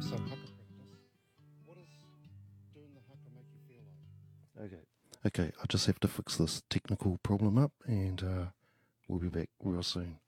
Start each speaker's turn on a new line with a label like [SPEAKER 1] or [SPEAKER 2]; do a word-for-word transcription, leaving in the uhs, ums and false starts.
[SPEAKER 1] some haka practice. What does doing the haka make you feel like? Okay. Okay, I just have to fix this technical problem up and uh, we'll be back real soon.